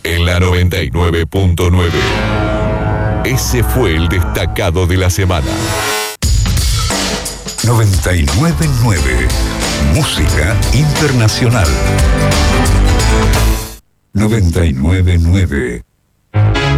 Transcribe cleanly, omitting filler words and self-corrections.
en la 99.9. Ese fue el destacado de la semana. 99.9. Música internacional. 99.9.